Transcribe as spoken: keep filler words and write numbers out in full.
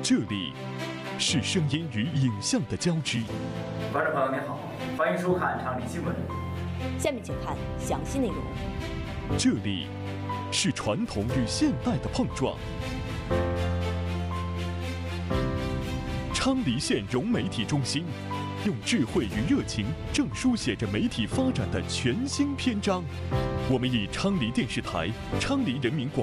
这里是声音与影像的交织。 观众朋友您好，欢迎收看昌黎新闻。 下面请看详细内容。 这里是传统与现代的碰撞。昌黎县融媒体中心用智慧与热情，正书写着媒体发展的全新篇章。我们以昌黎电视台、昌黎人民广